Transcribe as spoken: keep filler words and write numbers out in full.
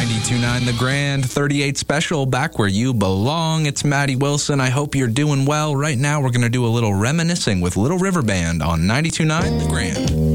ninety-two point nine The Grand, thirty-eight Special, back where you belong. It's Maddie Wilson. I hope you're doing well. Right now, we're going to do a little reminiscing with Little River Band on ninety-two point nine The Grand.